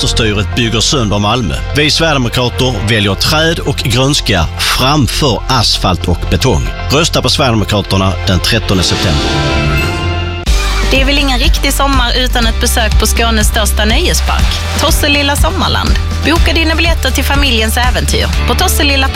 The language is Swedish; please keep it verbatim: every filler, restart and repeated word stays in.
vänsterstyret bygger sönder Malmö. Vi Sverigedemokrater väljer träd och grönska framför asfalt och betong. Rösta på Sverigedemokraterna den trettonde september. Det är väl ingen riktig sommar utan ett besök på Skånes största nöjespark, Tosselilla Sommarland. Boka dina biljetter till familjens äventyr på tosselilla